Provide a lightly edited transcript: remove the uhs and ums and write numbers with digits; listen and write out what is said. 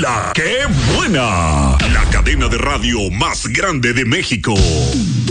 La que buena. La cadena de radio más grande de México.